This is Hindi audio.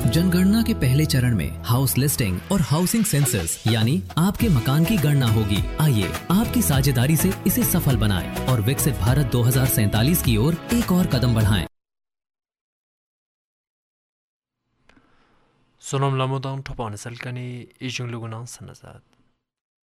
जनगणना के पहले चरण में हाउस लिस्टिंग और हाउसिंग सेंसस यानी आपके मकान की गणना होगी। आइए आपकी साझेदारी से इसे सफल बनाएं और विकसित भारत 2047 की ओर एक और कदम बढ़ाएं। सोनम लामोदांग ठोपान सलकनी इजुंग लुगुनांग सनजात